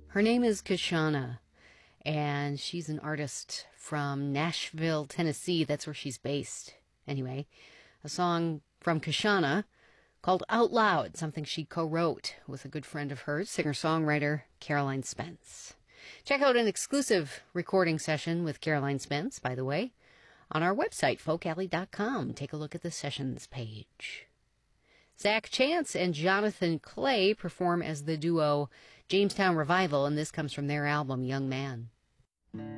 Her name is Kashana, and she's an artist from Nashville, Tennessee. That's where she's based. Anyway, a song from Kashana called Out Loud, something she co-wrote with a good friend of hers, singer-songwriter Caroline Spence. Check out an exclusive recording session with Caroline Spence, by the way, on our website, folkalley.com. Take a look at the sessions page. Zach Chance and Jonathan Clay perform as the duo Jamestown Revival, and this comes from their album, Young Man.